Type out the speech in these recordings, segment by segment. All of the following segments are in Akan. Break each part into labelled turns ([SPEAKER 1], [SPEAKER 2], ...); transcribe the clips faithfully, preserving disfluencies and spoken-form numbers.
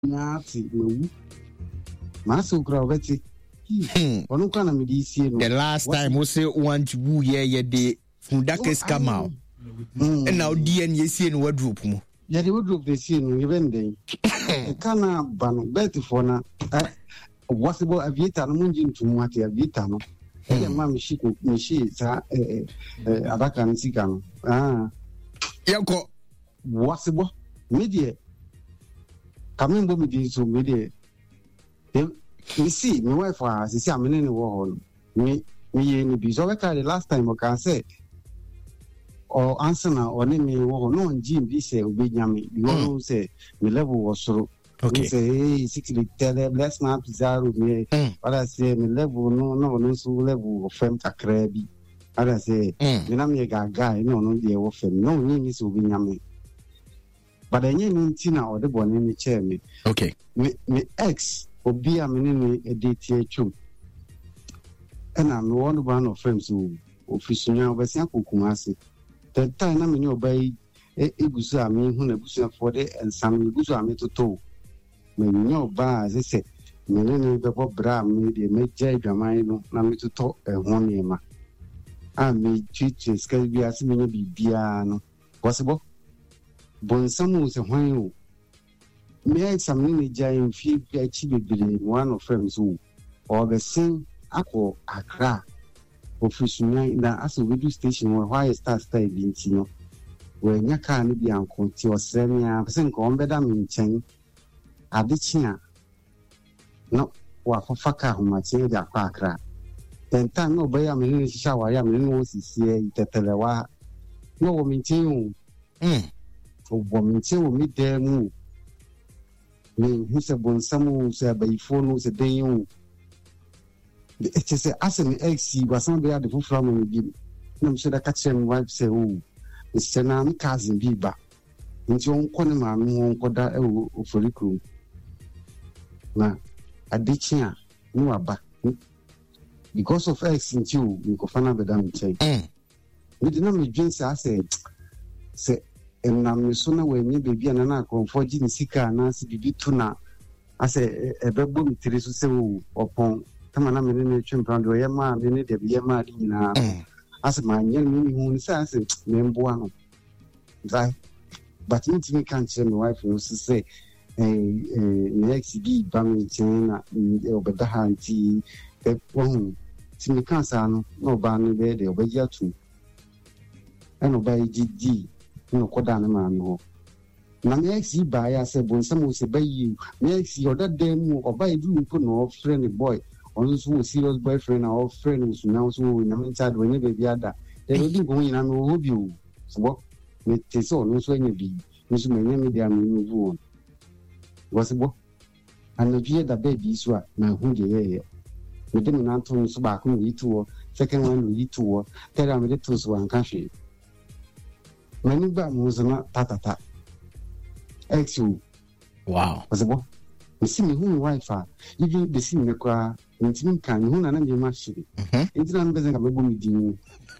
[SPEAKER 1] Nati no Maso Gravity. Onukana medisi no.
[SPEAKER 2] The last time we say one to woo ye ye de Fundakes come out. And now D N you see in wardrobe.
[SPEAKER 1] Yeah, the wardrobe they see no even day. Kana bano better for na what's about aviator no munjin to mwati aviator no. Eh mama shiko mishi sa eh eh abaka nsika no. Ah.
[SPEAKER 2] Yako
[SPEAKER 1] what's about media coming bo media so media. You see, my wife was see I'm in the world. Me me ni bi so we the last time I can say or answer na or me wo no gym bi say obi nyame you know say me level was so okay say hey sixty tell let's not zero me but I say me level no no no so level of fem kakra bi I say me na me ga guy no no dey wo fem no ni so obi nyame but enye ni ntina or the bone ni chair me
[SPEAKER 2] okay
[SPEAKER 1] me me ex obi a me ni edit echu and I'm one one of friends who officially obesia kokumase the time na me ni obai egusu a me hu na egusu for the and some egusu a me toto me ni oba as say me ni be bra me de me jai dwaman no na me toto ehwo ne ma a me chiche skal bi as me ni bibia no possible bon samu se hwan o me examine ni jai mfi bi achi bebere one of friends who or the same akọ Accra officially na aso radio station where why start start binti no we nya car ni bi anko ti osrenia pese nko ombeda me nchen adechia no wa fafa ka homa che di akọ Accra then time no be ya me ni shisha wa ya me no sisie itetelewa no wo minchen o mm o wo minchen o mi dem me hu se bonsamu se abaifo no se den it is as an ex was somebody at the full from the no should I catch him wife say oh it's an cousin biba into on corner man won koda e oforiku na adichia no aba because of ex into you go fana be down check we did not me dream say say say em na me so na we nye baby na na konfo ji nisika na si bibi tuna ase ebebo mitire so se wo opon kama na me ne twempran do ye ma me ne de ye ma di na ase ma nye me hu nsa ase me mboa no dai but it me can tell my wife no say eh eh next bi ba me chen na obeda hanti e won ti me kan sa no no ba no be de obeja tu eno ba gidi no koda na ma no na next ba ya se bon some se bayi next oda dem oba idu ko no friend boy on so serious boyfriend or friend who's now so na me child when baby ada they do go yin na obi o so me te so no so anya bi no so me me dia me move on was bo and the da baby so na hu de ye me de na to so ba ko yi to second one yi to third one me to so an kan hwe me ni ba mo so na tatata exu
[SPEAKER 2] wow
[SPEAKER 1] was bo me see me hu wife even the see me kwa ntimi kan hu na na me ma shiri ntina no bezen ka mebo mi din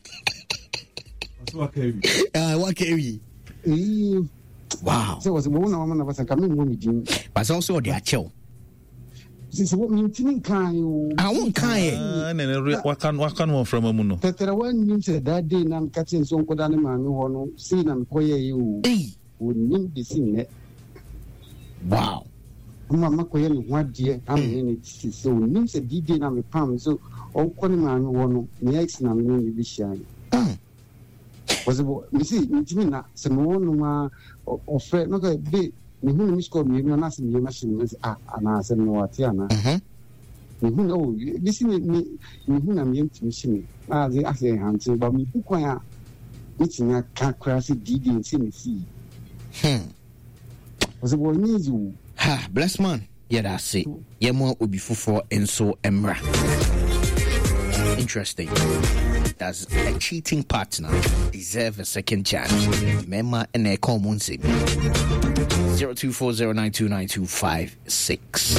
[SPEAKER 3] so wakawi
[SPEAKER 2] ah wakawi
[SPEAKER 1] eh
[SPEAKER 2] wow
[SPEAKER 1] so was bo na mama na basa ka me mo mi din
[SPEAKER 2] but also the achel
[SPEAKER 1] so what me ntimi kan yo
[SPEAKER 2] ah won kan e
[SPEAKER 3] ah na na wakan wakan won from mu no
[SPEAKER 1] tetera wan nim se that day na ka tin so nkoda ne ma me ho no see na me koye yi o
[SPEAKER 2] eh
[SPEAKER 1] won de sin ne
[SPEAKER 2] wow
[SPEAKER 1] mama koye ni hwadie am ne ne ti so nim se D D na me pam so o koni ma me ho no me ex na me ni bi shan was bo me see ntimi na se mo no ma o fre no ka be me hu mi score me na se me machine me ah ana se no ati ana me hu no bi si me me hu na me ntimi shine ah ze ase hanti ba me ku kwan a me tinya ka kra se D D nti me see
[SPEAKER 2] hmm
[SPEAKER 1] was bo ni zu
[SPEAKER 2] ha bless man yeah that's it yeah mo obi fufo enso emra interesting. Does a cheating partner deserve a second chance? Mema and a common sim. Zero two four zero nine two nine two five six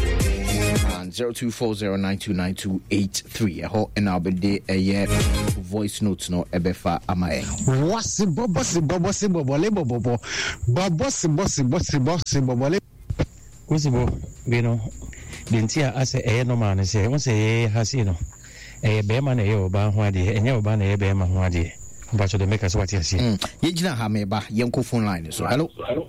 [SPEAKER 2] and zero two four zero nine two nine two eight three. A whole and I'll be there a year voice notes no ebefa amaye
[SPEAKER 1] wasi bobo si bobo si bobo le bobo bobo si bosi bosi bosi bobo le
[SPEAKER 4] kusibo bino bintia ase eh no man say won say hasi no eh be ma na ye oba ho ade enye oba na ye be ma ho ade but to make us what you see
[SPEAKER 2] ye gina ha me ba yenko phone line so hello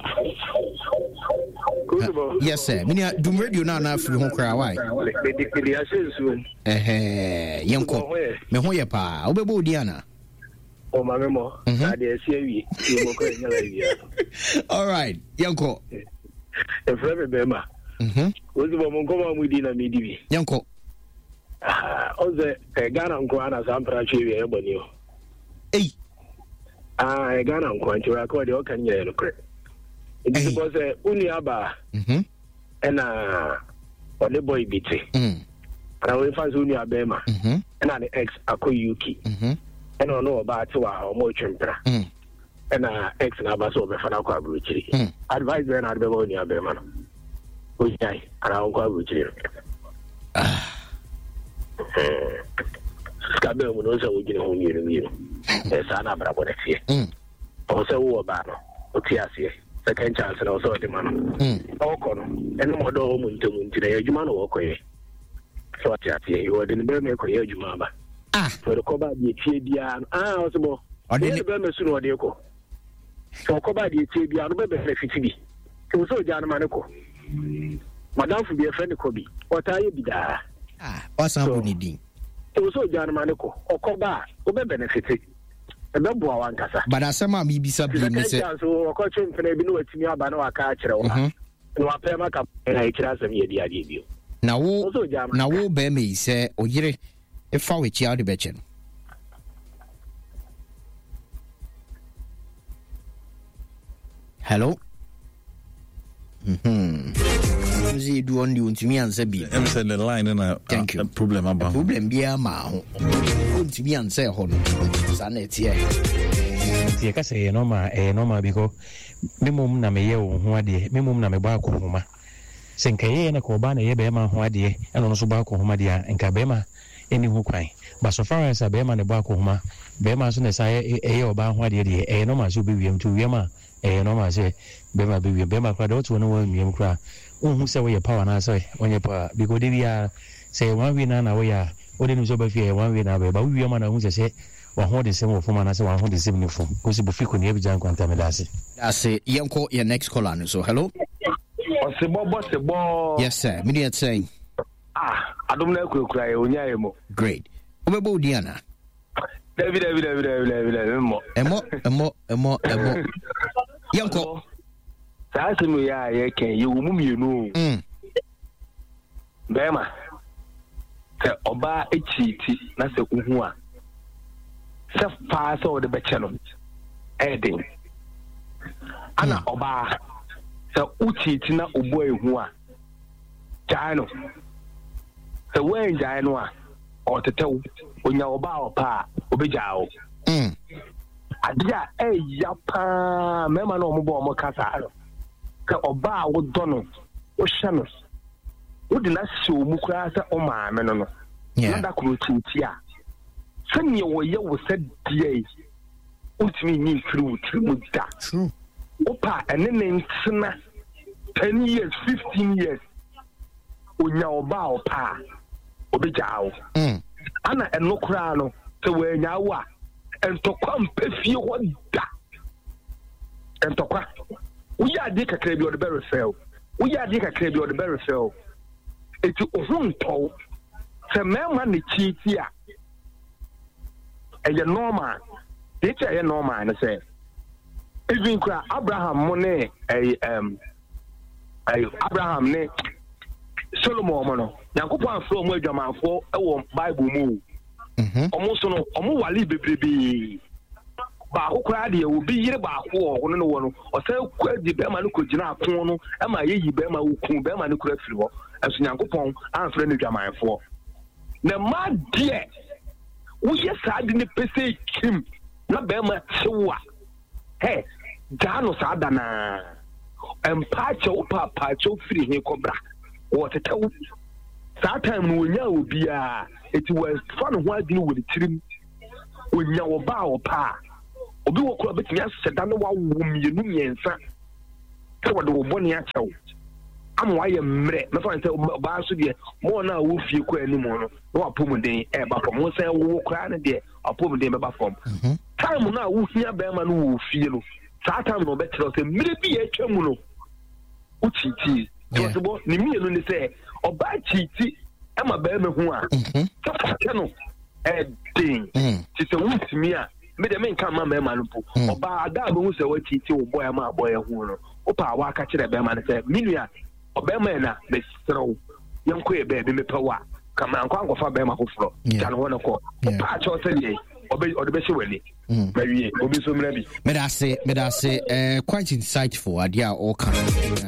[SPEAKER 5] kusibo
[SPEAKER 2] yes sir minia dum radio na na afri ho kra why
[SPEAKER 5] the the asensu
[SPEAKER 2] eh yenko me ho ye pa obebo odiana
[SPEAKER 5] o ma memo na de esi awie e mo ko nyala wie
[SPEAKER 2] all right yenko
[SPEAKER 5] e frebe be ma
[SPEAKER 2] mhm
[SPEAKER 5] kusibo mo ko ma mu di na mi di bi
[SPEAKER 2] yenko
[SPEAKER 5] ah oze e Ghana nko ana sampra chwe wie e boni o
[SPEAKER 2] eh
[SPEAKER 5] ah e Ghana nko anti wa ko de o kan nyere no kre it is because uni aba
[SPEAKER 2] mhm
[SPEAKER 5] ena ole boy biti
[SPEAKER 2] mhm
[SPEAKER 5] ana we fa uni aba ma
[SPEAKER 2] mhm
[SPEAKER 5] ena the ex akoyuki
[SPEAKER 2] mhm
[SPEAKER 5] ena no oba ati wa o mo twempra
[SPEAKER 2] mhm
[SPEAKER 5] ena ex na aba so be fa na kwa bruchiri
[SPEAKER 2] mhm
[SPEAKER 5] advice be na be ba uni aba ma no o jai ana kwa bruchiri
[SPEAKER 2] ah
[SPEAKER 5] skabe mo no se wo gine ho nyere nyere e sa na bra bo de tie
[SPEAKER 2] mhm
[SPEAKER 5] o se wo ba no o ti ase second chance na so de ma no
[SPEAKER 2] mhm
[SPEAKER 5] oko no eno mo do mo ntemu ntire adwuma no wo koye so ati ati e wo de be me koye adwuma ba
[SPEAKER 2] ah
[SPEAKER 5] for ko ba de tie bia ah o se bo
[SPEAKER 2] o de
[SPEAKER 5] be me su no de ko so ko ba de tie bia no be benefit bi so so ja no ma ne ko madam fu bi e friend ko bi o ta ye bi da
[SPEAKER 2] ah o san bo ni din
[SPEAKER 5] so so ja no ma ne ko o ko ba o be benefit e be bo awan kasa
[SPEAKER 2] but asema mi bisa bi me se
[SPEAKER 5] so o ko chen fene bi no atimi aba na waka kire wo ha no apɛ maka na ikira asɛm yɛ di ade bio
[SPEAKER 2] na wo na wo be me se oyire e fa we chia de beche no hello mhm zi du on di untimi ansa bi
[SPEAKER 3] em say the line na a problem about
[SPEAKER 2] problem bia ma ho untimi ansa ho no sa na tie
[SPEAKER 4] tie ka say no ma eh no ma biko memum na me ye wo ho ade memum na me ba ko homa senka ye na ko ba na ye be ma ho ade eno no so ba ko homa de a enka be ma eni hu kwan but so far as be ma ne ba ko homa be ma so na sa ye ye oba ho ade de eh no ma so be wiem tu wiem ma eh no ma say be ma be wiem be ma kwa de otu no wa wiem kra unhu se we power na say onye power biko de bia say one way na na we ya odi no so ba fie one way na be ba wiem ma na hu se se wa ho de se mo fo ma na se wa ho de se ni fo ko si bo fiko ni e bi jan kwanta me dase
[SPEAKER 2] dase yenko your next caller no so hello
[SPEAKER 5] Osebo Bosebo.
[SPEAKER 2] yes sir me dey saying
[SPEAKER 5] Ah, adom na ekura e onya e mo.
[SPEAKER 2] great obebo diana
[SPEAKER 5] David David David David David mo.
[SPEAKER 2] emo emo emo emo yanko
[SPEAKER 5] Sa asemu ya ye ken ye wo mu mienu.
[SPEAKER 2] mm
[SPEAKER 5] Bema. Se oba echiti na se kuhu a. Se fa so de beche no. Edin. Ana oba se uchiti na obo ehu a. Jano. Se wen jano a otetew onya oba opa obejao.
[SPEAKER 2] mm
[SPEAKER 5] Adia e ya pa mema na omo bo omo kasa no. Ka oba wo dono wo hye no. Wo de na se omu kura se o ma me no no.
[SPEAKER 2] yeah
[SPEAKER 5] Na kuro tinti a. Sanye wo ye wo se die. Ultimi ni fru trimu da.
[SPEAKER 2] true
[SPEAKER 5] Opa ene ne ntsena ten years fifteen years. Onya oba opa obejao.
[SPEAKER 2] mm
[SPEAKER 5] Ana eno kura no se wo anya wo a entokwa mpefie ho da. Entokwa uya ade kakra bi o de be refill. Uya ade kakra bi o de be refill. Eti ohunto se mema ne chiti a eye normal. Eti eye normal na say even kra Abraham mo ne eh um eh Abraham ne Solomon mo no Yakopon afro mo adwamanfo e wo Bible mu
[SPEAKER 2] mhm
[SPEAKER 5] omo so no omo wali bebrebe ba akokra de obi yire ba akwo ho no wo no o se kwadi be ma no kogina akon no e ma yeyi be ma wokun be ma no kura firi ho aso Yakopon amfre ne adwamanfo na ma de wo ye saade ne pese kim na be ma chewa he jano saada na empache opa pache ofiri he kobra wo tetew saa time no wonya obi a eti was fan ho adwene wo tirim onya wo ba wo pa obi wo kura betumi aseda no wa wo mienu miensa ka wo de wo boni akyɛw am wa ye mmerɛ me fa nte ba so de mo na wo fie ko anim no wa pomuden e ba fam wo sɛ wo kura ne de apomuden be ba fam time na wo hia ba ma no wo fie no saa time no be kyerɛ sɛ mmere bi e twam no wo titi to bo ni mienu ne sɛ oba titi e ma ba me hu a ka fa no e din ti sɛ wo timi a me de men kan ma me ma no po oba ada bo hu sɛ wo titi wo boy ma boy hu no o pa wa ka kyerɛ be ma ne sɛ minua obema na be strow yanko e be be me pawa kama anko anko fa be ma foforo kan wona ko pa cho se ye obe obe be se wani mawie obi so mra bi
[SPEAKER 2] me da say me da say eh quite insightful idea all kind